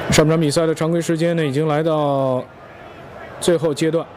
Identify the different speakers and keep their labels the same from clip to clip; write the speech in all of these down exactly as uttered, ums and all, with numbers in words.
Speaker 1: 上场比赛的常规时间呢，已经来到最后阶段。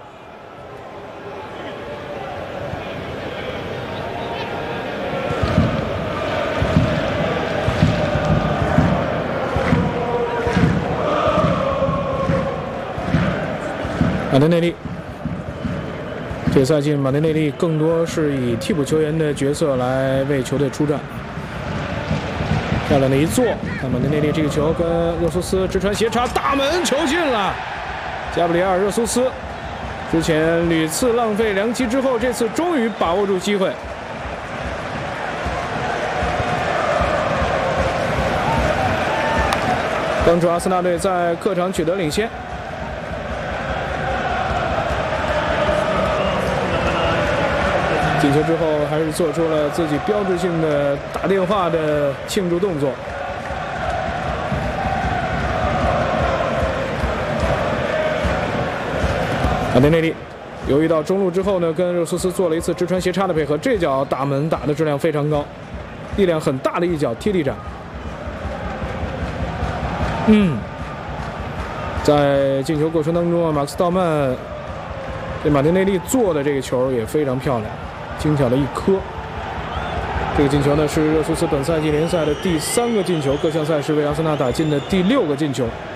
Speaker 1: 马丁内利，这个赛季马丁内利更多是以替补球员的角色来为球队出战。漂亮的一做，看马丁内利这个球跟热苏斯直传斜插，大门球进了。加布里埃尔·热苏斯之前屡次浪费良机之后，这次终于把握住机会。帮助阿森纳队在客场取得领先。进球之后，还是做出了自己标志性的打电话的庆祝动作。马丁内利犹豫到中路之后呢，跟热苏斯做了一次直传斜插的配合，这脚打门打的质量非常高，力量很大的一脚贴地斩。嗯，在进球过程当中啊，马克斯道曼对马丁内利做的这个球也非常漂亮。精巧的一颗，这个进球呢是热苏斯本赛季联赛的第三个进球，各项赛事为阿森纳打进的第六个进球。